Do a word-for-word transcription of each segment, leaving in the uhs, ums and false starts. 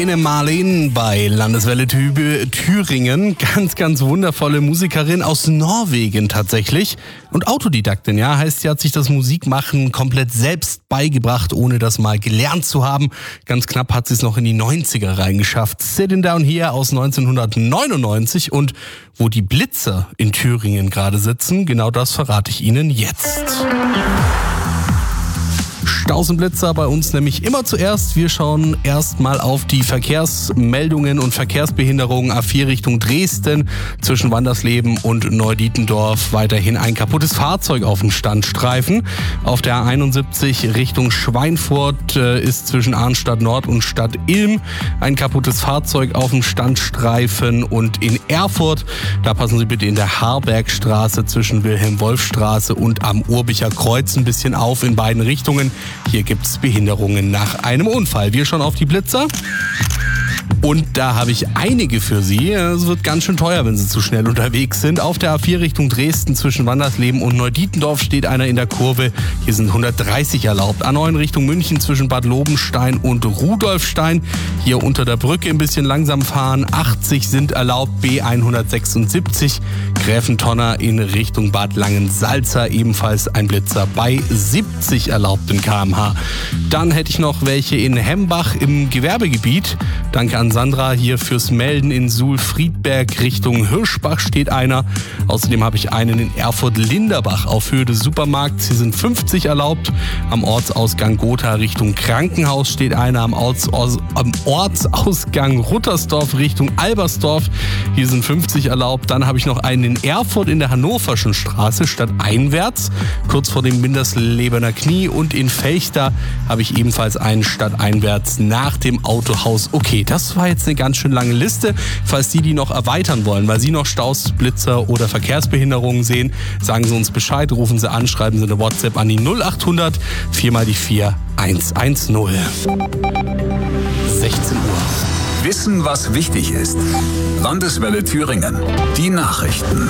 Ine Marlin bei Landeswelle Thü- Thüringen. Ganz, ganz wundervolle Musikerin aus Norwegen tatsächlich. Und Autodidaktin, ja. Heißt, sie hat sich das Musikmachen komplett selbst beigebracht, ohne das mal gelernt zu haben. Ganz knapp hat sie es noch in die neunziger reingeschafft. Sitting Down Here aus neunzehnhundertneunundneunzig. Und wo die Blitzer in Thüringen gerade sitzen, genau das verrate ich Ihnen jetzt. Staus und Blitzer bei uns nämlich immer zuerst. Wir schauen erstmal auf die Verkehrsmeldungen und Verkehrsbehinderungen. A vier Richtung Dresden zwischen Wandersleben und Neudietendorf. Weiterhin ein kaputtes Fahrzeug auf dem Standstreifen. Auf der A einundsiebzig Richtung Schweinfurt äh, ist zwischen Arnstadt Nord und Stadt Ilm ein kaputtes Fahrzeug auf dem Standstreifen. Und in Erfurt, da passen Sie bitte in der Harbergstraße zwischen Wilhelm-Wolff-Straße und am Urbicher Kreuz ein bisschen auf in beiden Richtungen. Hier gibt es Behinderungen nach einem Unfall. Wir schauen auf die Blitzer. Und da habe ich einige für Sie. Es wird ganz schön teuer, wenn Sie zu schnell unterwegs sind. Auf der A vier Richtung Dresden zwischen Wandersleben und Neudietendorf steht einer in der Kurve. Hier sind hundertdreißig erlaubt. A neun Richtung München zwischen Bad Lobenstein und Rudolfstein. Hier unter der Brücke ein bisschen langsam fahren. achtzig sind erlaubt. B hundertsechsundsiebzig Gräfentonner in Richtung Bad Langensalza. Ebenfalls ein Blitzer bei siebzig erlaubten Kilometer pro Stunde. Dann hätte ich noch welche in Hembach im Gewerbegebiet. Danke an Sandra hier fürs Melden. In Suhl-Friedberg Richtung Hirschbach steht einer. Außerdem habe ich einen in Erfurt-Linderbach auf Höhe des Supermarkts. Hier sind fünfzig erlaubt. Am Ortsausgang Gotha Richtung Krankenhaus steht einer. Am, Ortsaus- am Ortsausgang Ruttersdorf Richtung Albersdorf. Hier sind fünfzig erlaubt. Dann habe ich noch einen in Erfurt in der Hannoverschen Straße stadteinwärts, kurz vor dem Minderslebener Knie. Und in Fechter habe ich ebenfalls einen stadteinwärts nach dem Autohaus. Okay, das war jetzt eine ganz schön lange Liste. Falls Sie die noch erweitern wollen, weil Sie noch Staus, Blitzer oder Verkehrsbehinderungen sehen, sagen Sie uns Bescheid, rufen Sie an, schreiben Sie eine WhatsApp an die null acht hundert vier mal die vier eins eins null. sechzehn Uhr. Wissen, was wichtig ist. Landeswelle Thüringen. Die Nachrichten.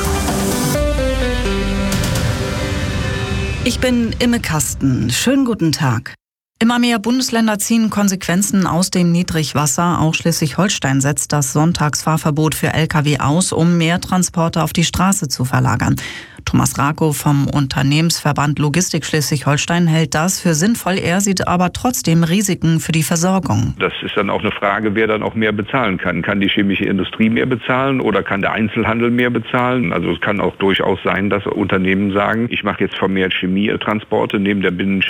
Ich bin Imme Kasten. Schönen guten Tag. Immer mehr Bundesländer ziehen Konsequenzen aus dem Niedrigwasser. Auch Schleswig-Holstein setzt das Sonntagsfahrverbot für L K W aus, um mehr Transporte auf die Straße zu verlagern. Thomas Rakow vom Unternehmensverband Logistik Schleswig-Holstein hält das für sinnvoll. Er sieht aber trotzdem Risiken für die Versorgung. Das ist dann auch eine Frage, wer dann auch mehr bezahlen kann. Kann die chemische Industrie mehr bezahlen oder kann der Einzelhandel mehr bezahlen? Also es kann auch durchaus sein, dass Unternehmen sagen, ich mache jetzt vermehrt Chemietransporte neben der Binnen